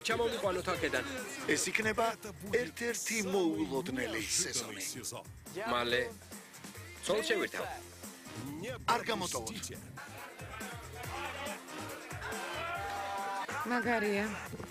ჩამოვიყვანოთ აქედან. ეს იქნება ერთ-ერთი მოულოდნელი სეზონი. მალე ცოლ შევირთავ. არ გამოტოვოთ. მაგარია.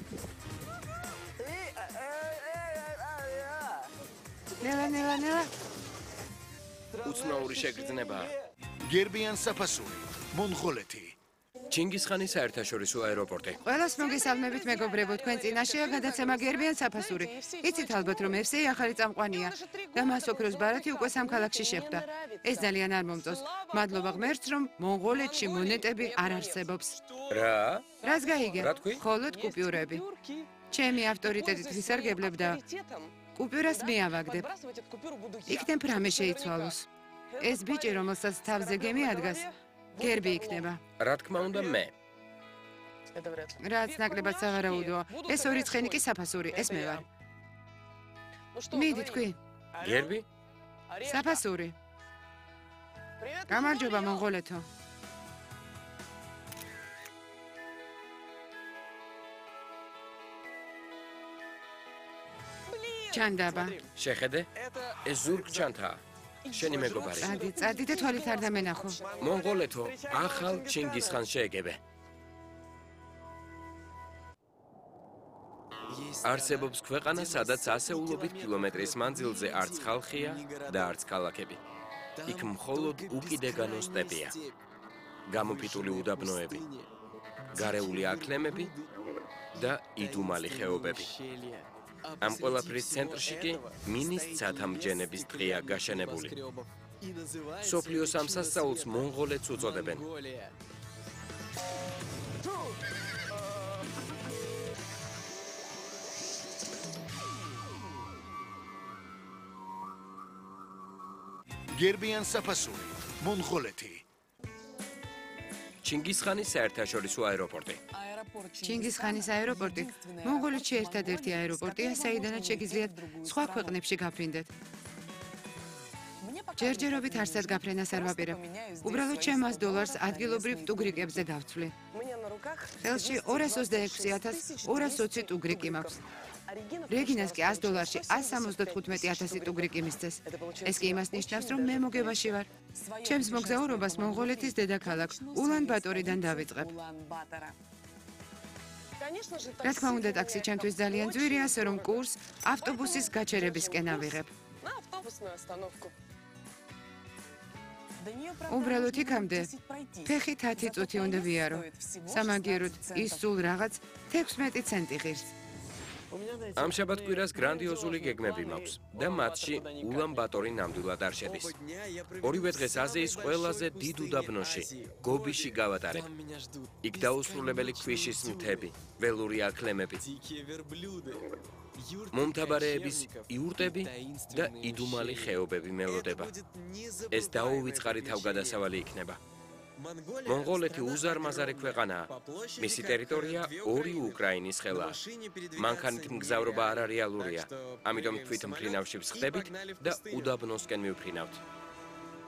ნელა. უცნაური შეგრძნება. გერბიან საფასური, მონღოლეთი. ჩინგისხანის საერთაშორისო აეროპორტი. ყველას მოგესალმებით მეგობრებო, თქვენ წინაშეა გადაცემა გერბიან საფასური. იცით ალბათ რომ FC ახალი წამყვანია და მას ოქროს ბარათი უკვე სამ ქალაქში შეხვდა. ეს ძალიან არ მომწონს. მადლობა ღმერთს რომ მონღოლეთში მონეტები არ არსებობს. რა? რას გაიგე? რა თქვი? მხოლოდ კუპიურები. ჩემი ავტორიტეტით ვისარგებლებ და კუპიურას მეავაგდებ. იქნებ რამე შეიცვალოს. ეს ბიჭი რომელსაც თავზე გემი ადგას გერბი იქნება. რა თქმა უნდა მე. რაც ნაკლებად სავარაუდოა. ეს ორი ცხენი კი საფასური, ეს მე ვარ. მიდი თქვი. გერბი? საფასური. გამარჯობა მონღოლეთო. ჩანდაბა. შეხედე? ეს ზურგჩანთაა. შენი მეგობარი. წადი და თვალით არ დამენახო. მონღოლეთო, ახალ ჩინგისხანს შეეგებე. არსებობს ქვეყანა, სადაც ასეულობით კილომეტრის მანძილზე არც ხალხია და არც ქალაქები. იქ მხოლოდ უკიდეგანო სტეპია. გამოფიტული უდაბნოები, გარეული აქლემები და იდუმალი ხეობები. ამ ყველაფრის ცენტრში კი მინის ცათამბჯენების დღეა გაშენებული. სოფლიოს ამ სასწაულს მონღოლეთს უწოდებენ. გერბიან საფასური, მონღოლეთი. ჩინგისხანის საერთაშორისო აეროპორტი. ჩინგისხანის აეროპორტი მონღოლეთში ერთადერთი აეროპორტია, საიდანაც შეგიძლიათ სხვა ქვეყნებში გაფრინდეთ. ჯერჯერობით არსად გაფრენას არ ვაპირებ. უბრალოდ ჩემ $100 ადგილობრივ ტუგრიკებზე გავცვლი. ხელში 226,220 ტუგრიკი მაქვს. რეგინას კი $100-ში 175,000 ტუგრიკი მისცეს. ეს კი იმას ნიშნავს, რომ მე მოგებაში ვარ. ჩემს მოგზაურობას მონღოლეთის დედაქალაქ ულან-ბატორიდან დავიწყებ. რა თქმა უნდა, ტაქსი ჩემთვის ძალიან ძვირი, ასე რომ კურს ავტობუსის გაჩერებისკენ ავიღებ. უბრალოდ იქამდე ფეხით 10 წუთი უნდა ვიარო. სამაგიეროდ ის სულ რაღაც 16 ცენტი ღირს. ამ შაბათ-კვირას გრანდიოზული გეგმები მაქვს და მათში ულან-ბატორი ნამდვილად არ შედის. ორივე დღეს აზიის ყველაზე დიდ უდაბნოში, გობიში გავატარებ. იქ დაუსრულებელი ქვიშის მთები, ველური აქლემები, მომთაბარეების იურტები და იდუმალი ხეობები მელოდება. ეს დაუვიწყარი თავგადასავალი იქნება. მონღოლეთი უზარმაზარი ქვეყანაა. მისი ტერიტორია 2 უკრაინის ხელაა. მანქანით მგზავრობა არარეალურია. ამიტომ თვით მფრინავში ვსხდებით და უდაბნოსკენ მივფრინავთ.